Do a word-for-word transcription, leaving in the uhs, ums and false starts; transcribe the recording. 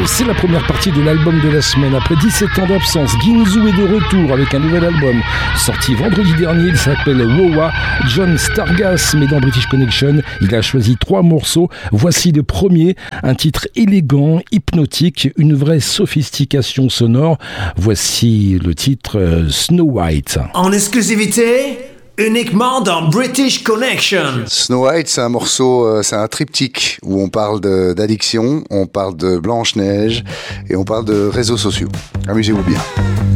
c'est la première partie de l'album de la semaine. Après dix-sept ans d'absence, Ginzu est de retour avec un nouvel album sorti vendredi dernier. Il s'appelle Wowa. John Stargas, mais dans British Connection, il a choisi trois morceaux. Voici le premier, un titre élégant, hypnotique, une vraie sophistication sonore. Voici le titre euh, Snow White. En exclusivité, uniquement dans British Connection. Snow White, c'est un morceau, euh, c'est un triptyque où on parle de, d'addiction, on parle de Blanche-Neige et on parle de réseaux sociaux. Amusez-vous bien.